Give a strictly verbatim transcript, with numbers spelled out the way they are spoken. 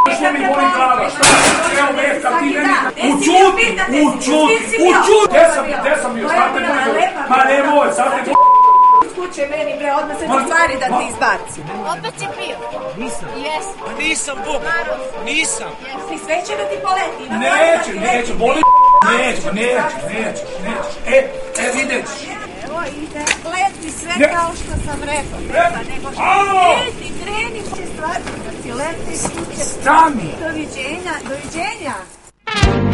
Što mi boli glava, šta? Evo mesta, ti meni... Učuti, učuti, učuti! Gdje sam, gdje sam bio, sad te boli... Ma nemoj, sad te boli... Kuće meni, bre, odmah se ti stvari da ti izbaci. Opet si pio? Nisam. Jes. Ma nisam, Bog. Nisam. Ti sve će da ti poleti. Neće, neće, boli... Neće, neće, neće, neće. E, e, vidjet ćeš. Evo ide, leti sve kao što sam rekao. Treba, nego Alo! ti kreni će stvari da ti letiš kuće. Stani! Doviđenja, doviđenja.